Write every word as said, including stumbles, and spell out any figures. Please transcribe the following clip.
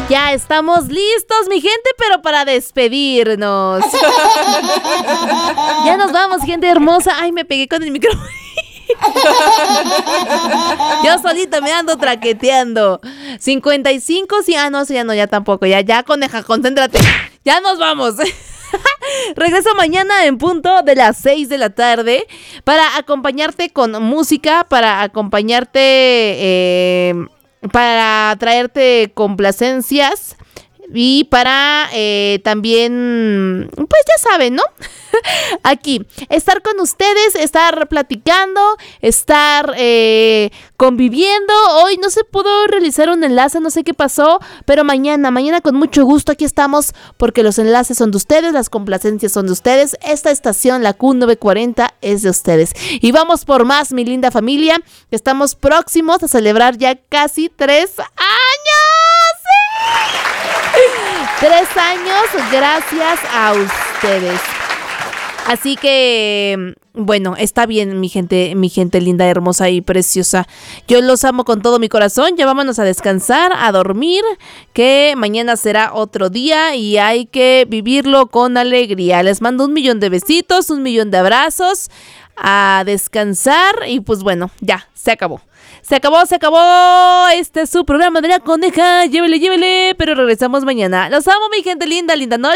Ya estamos listos, mi gente, pero para despedirnos. Ya nos vamos, gente hermosa. Ay, me pegué con el micrófono. Yo solita me ando traqueteando. cincuenta y cinco, sí, ah, no, sí, ya no, ya tampoco. Ya, ya, coneja, concéntrate. Ya nos vamos. Regreso mañana en punto de las seis de la tarde para acompañarte con música, para acompañarte, eh, para traerte complacencias y para eh, también, pues ya saben, ¿no? Aquí, estar con ustedes, estar platicando, estar eh, conviviendo. Hoy no se pudo realizar un enlace, no sé qué pasó, pero mañana, mañana con mucho gusto aquí estamos porque los enlaces son de ustedes, las complacencias son de ustedes. Esta estación, la Q novecientos cuarenta, es de ustedes. Y vamos por más, mi linda familia. Estamos próximos a celebrar ya casi tres años. ¡Sí! Tres años gracias a ustedes. Así que, bueno, está bien, mi gente, mi gente linda, hermosa y preciosa. Yo los amo con todo mi corazón. Ya vámonos a descansar, a dormir, que mañana será otro día y hay que vivirlo con alegría. Les mando un millón de besitos, un millón de abrazos, a descansar y pues bueno, ya, se acabó. Se acabó, se acabó. Este es su programa de la coneja. Llévele, llévele. Pero regresamos mañana. Los amo, mi gente linda, linda noche.